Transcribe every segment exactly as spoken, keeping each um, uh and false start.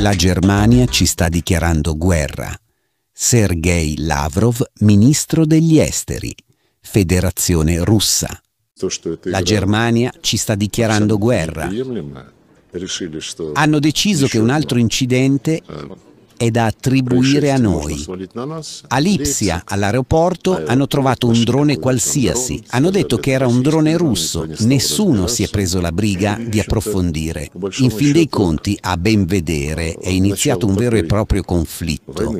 La Germania ci sta dichiarando guerra. Sergei Lavrov, ministro degli esteri. Federazione russa. La Germania ci sta dichiarando guerra. Hanno deciso che un altro incidente è da attribuire a noi. A Lipsia, all'aeroporto, hanno trovato un drone qualsiasi. Hanno detto che era un drone russo. Nessuno si è preso la briga di approfondire. In fin dei conti, a ben vedere, è iniziato un vero e proprio conflitto.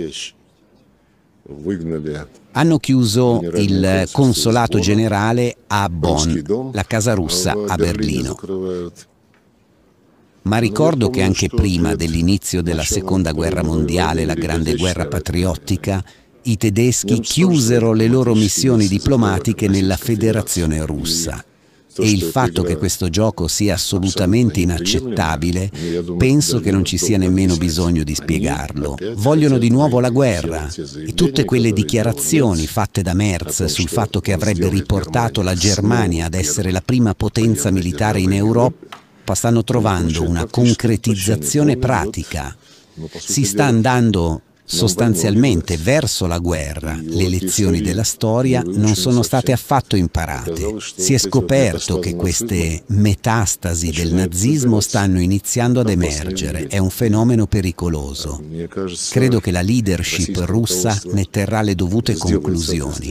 Hanno chiuso il consolato generale a Bonn, la casa russa a Berlino. Ma ricordo che anche prima dell'inizio della Seconda Guerra Mondiale, la Grande Guerra Patriottica, i tedeschi chiusero le loro missioni diplomatiche nella Federazione Russa. E il fatto che questo gioco sia assolutamente inaccettabile, penso che non ci sia nemmeno bisogno di spiegarlo. Vogliono di nuovo la guerra e tutte quelle dichiarazioni fatte da Merz sul fatto che avrebbe riportato la Germania ad essere la prima potenza militare in Europa stanno trovando una concretizzazione pratica. Si sta andando sostanzialmente verso la guerra. Le lezioni della storia non sono state affatto imparate. Si è scoperto che queste metastasi del nazismo stanno iniziando ad emergere. È un fenomeno pericoloso. Credo che la leadership russa ne terrà le dovute conclusioni.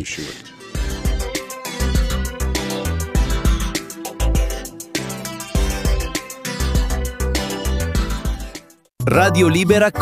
Radio Libera